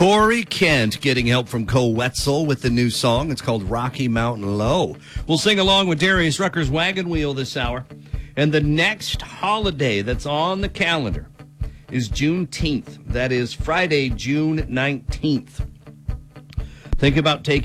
Corey Kent getting help from Cole Wetzel with the new song. It's called Rocky Mountain Low. We'll sing along with Darius Rucker's Wagon Wheel this hour. And the next holiday that's on the calendar is Juneteenth. That is Friday, June 19th. Think about taking